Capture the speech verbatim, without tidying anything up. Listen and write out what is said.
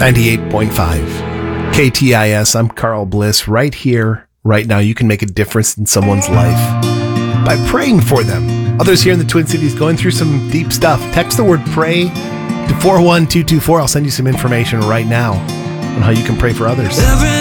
ninety-eight point five K T I S. I'm Carl Bliss. Right here, right now, you can make a difference in someone's life by praying for them. Others here in the Twin Cities going through some deep stuff. Text the word pray to four one two two four. I'll send you some information right now on how you can pray for others. Every